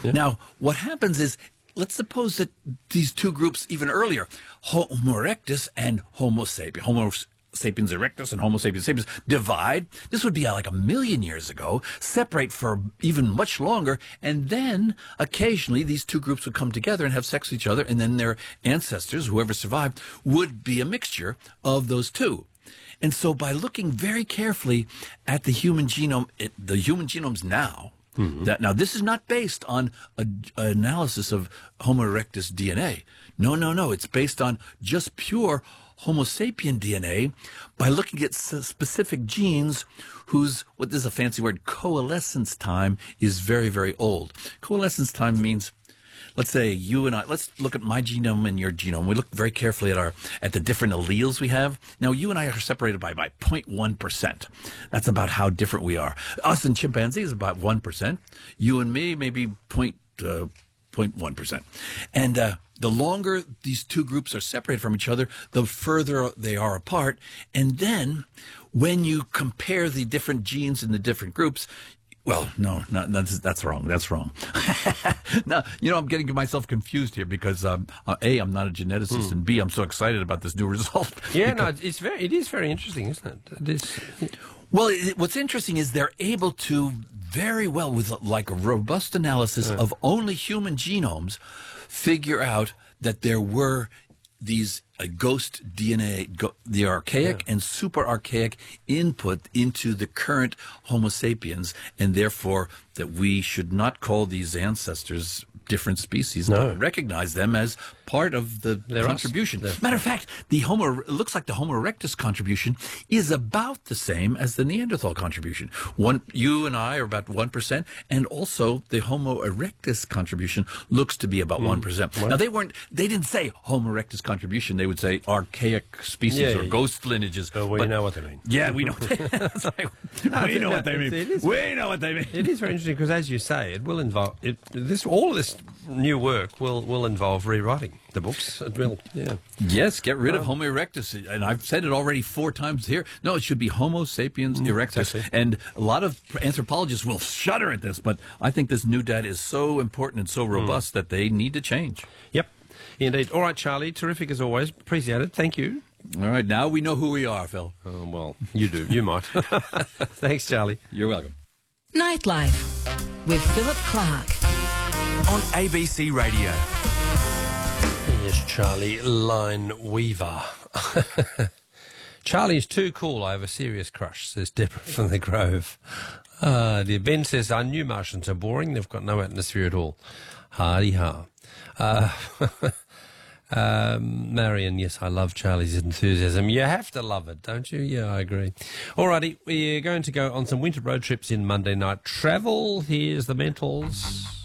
Yeah. Now, what happens is, let's suppose that these two groups, even earlier, Homo erectus and Homo sapiens, Homo sapiens erectus and Homo sapiens sapiens, divide. This would be like 1 million years ago, separate for even much longer, and then occasionally these two groups would come together and have sex with each other, and then their ancestors, whoever survived, would be a mixture of those two. And so by looking very carefully at the human genome, the human genomes now, now this is not based on an analysis of Homo erectus DNA. No. It's based on just pure Homo sapien DNA by looking at specific genes whose, what is a fancy word, coalescence time is very, very old. Coalescence time means, let's say you and I, let's look at my genome and your genome. We look very carefully at the different alleles we have. Now, you and I are separated by 0.1%. That's about how different we are. Us and chimpanzees is about 1%. You and me, maybe 0.1%. And the longer these two groups are separated from each other, the further they are apart. And then when you compare the different genes in the different groups, well, no, that's wrong. That's wrong. Now, I'm getting myself confused here because A, I'm not a geneticist, and B, I'm so excited about this new result. Yeah, it is very interesting, isn't it? Well, what's interesting is they're able to very well, with like a robust analysis of only human genomes, figure out that there were these ghost DNA, the archaic and super archaic input into the current Homo sapiens, and therefore that we should not call these ancestors different species, but recognize them as part of the contribution. Matter of fact, it looks like the Homo erectus contribution is about the same as the Neanderthal contribution. You and I are about 1%, and also the Homo erectus contribution looks to be about 1%. Now, they didn't say Homo erectus contribution. They would say archaic species or ghost lineages. Oh, we know what they mean. Yeah, we know. That's right. We know what they mean. We know what they mean. It is very interesting because, as you say, it will involve all of this new work will involve rewriting the books. It will, Yes, get rid of Homo erectus. And I've said it already 4 times here. No, it should be Homo sapiens erectus. Exactly. And a lot of anthropologists will shudder at this, but I think this new data is so important and so robust that they need to change. Yep, indeed. All right, Charlie, terrific as always. Appreciate it. Thank you. All right, now we know who we are, Phil. Oh, well, you do. You might. Thanks, Charlie. You're welcome. Nightlife with Philip Clark on ABC Radio. Yes, Charlie Line Weaver. Charlie's too cool. I have a serious crush, says Deborah from the Grove. Dear Ben says, I knew Martians are boring. They've got no atmosphere at all. Hardy-ha. Marion, yes, I love Charlie's enthusiasm. You have to love it, don't you? Yeah, I agree. Alrighty, we're going to go on some winter road trips in Monday Night Travel. Here's the Mentals.